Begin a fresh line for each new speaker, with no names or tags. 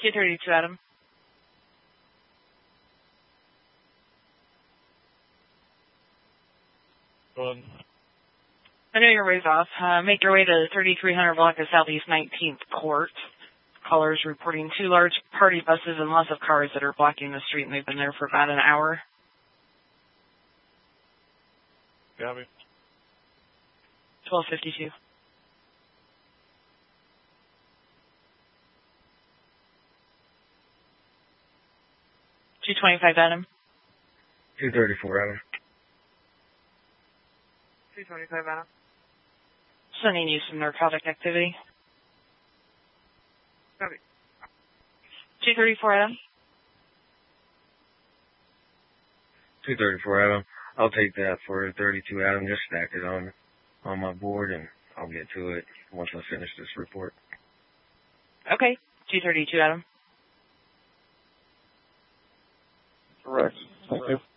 232, Adam.
Go ahead.
I know you're ways off. Make your way to 3300 block of Southeast 19th Court. Callers reporting 2 large party buses and lots of cars that are blocking the street, and they've been there for about an hour.
Copy.
1252. 225, Adam.
234, Adam.
225, Adam. Sending you some narcotic activity. Copy. 234, Adam.
234, Adam. I'll take that for 32, Adam. Just stack it on my board, and I'll get to it once I finish this report.
Okay. 232, Adam.
Correct. Thank you.